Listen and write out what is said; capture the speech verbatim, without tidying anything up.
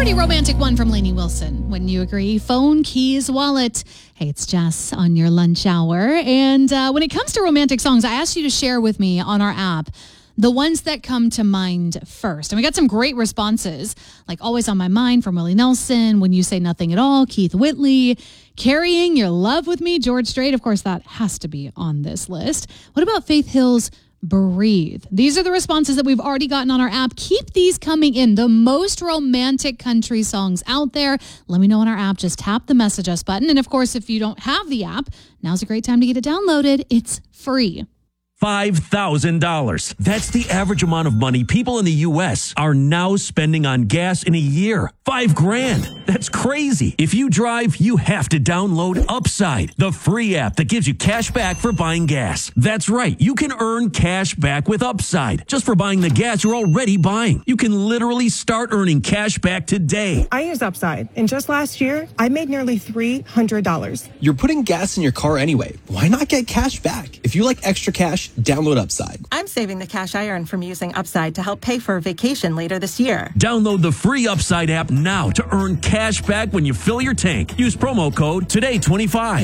Pretty romantic one from Lainey Wilson. Wouldn't you agree? Phone, keys, wallet. Hey, it's Jess on your lunch hour. And uh, when it comes to romantic songs, I asked you to share with me on our app the ones that come to mind first. And we got some great responses, like Always on My Mind from Willie Nelson, When You Say Nothing at All, Keith Whitley, Carrying Your Love with Me, George Strait. Of course, that has to be on this list. What about Faith Hill's Breathe? These are the responses that we've already gotten on our app. Keep these coming in. The most romantic country songs out there. Let me know on our app. Just tap the message us button. And of course, if you don't have the app, now's a great time to get it downloaded. It's free. five thousand dollars. That's the average amount of money people in the U S are now spending on gas in a year. Five grand. That's crazy. If you drive, you have to download Upside, the free app that gives you cash back for buying gas. That's right. You can earn cash back with Upside just for buying the gas you're already buying. You can literally start earning cash back today. I use Upside, and just last year, I made nearly three hundred dollars. You're putting gas in your car anyway. Why not get cash back? If you like extra cash, download Upside. I'm saving the cash I earn from using Upside to help pay for a vacation later this year. Download the free Upside app now to earn cash back when you fill your tank. Use promo code today twenty-five.